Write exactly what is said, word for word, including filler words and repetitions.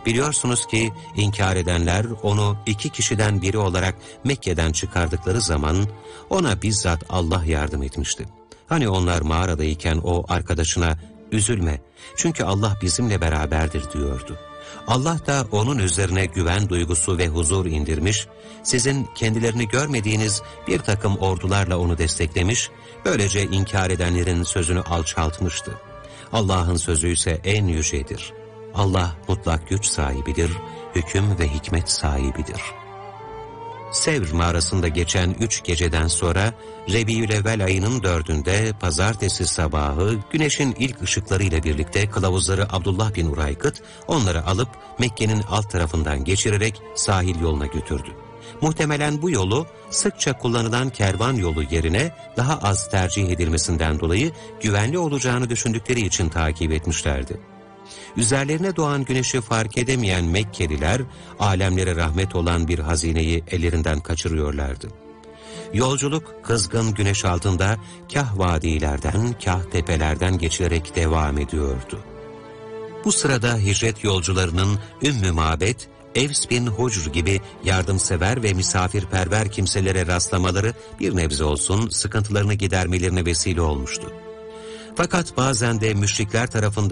Biliyorsunuz ki inkar edenler onu iki kişiden biri olarak Mekke'den çıkardıkları zaman ona bizzat Allah yardım etmişti. Hani onlar mağaradayken o arkadaşına üzülme çünkü Allah bizimle beraberdir diyordu. Allah da onun üzerine güven duygusu ve huzur indirmiş, sizin kendilerini görmediğiniz bir takım ordularla onu desteklemiş, böylece inkar edenlerin sözünü alçaltmıştı. Allah'ın sözü ise en yücedir. Allah mutlak güç sahibidir, hüküm ve hikmet sahibidir. Sevr mağarasında geçen üç geceden sonra Rebiülevvel ayının dördünde pazartesi sabahı güneşin ilk ışıklarıyla birlikte kılavuzları Abdullah bin Uraykıt onları alıp Mekke'nin alt tarafından geçirerek sahil yoluna götürdü. Muhtemelen bu yolu sıkça kullanılan kervan yolu yerine daha az tercih edilmesinden dolayı güvenli olacağını düşündükleri için takip etmişlerdi. Üzerlerine doğan güneşi fark edemeyen Mekkeliler, alemlere rahmet olan bir hazineyi ellerinden kaçırıyorlardı. Yolculuk kızgın güneş altında kah vadilerden, kah tepelerden geçilerek devam ediyordu. Bu sırada hicret yolcularının Ümmü Mabet, Evs bin Hucr gibi yardımsever ve misafirperver kimselere rastlamaları bir nebze olsun sıkıntılarını gidermelerine vesile olmuştu. Fakat bazen de müşrikler tarafından